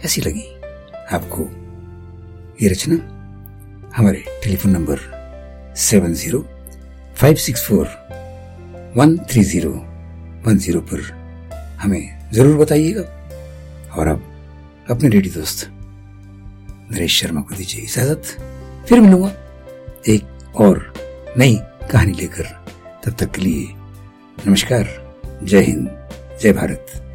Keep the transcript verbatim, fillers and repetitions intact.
कैसी लगी आपको ये रचना? हमारे telephone number seven zero five six four one three zero one zero पर हमें जरूर बताइएगा। और अब अपने रेडियो दोस्त नरेश शर्मा को दीजिए इजाजत। फिर मिलूंगा एक और नई कहानी लेकर। तब तक के लिए नमस्कार, जय हिंद, जय भारत।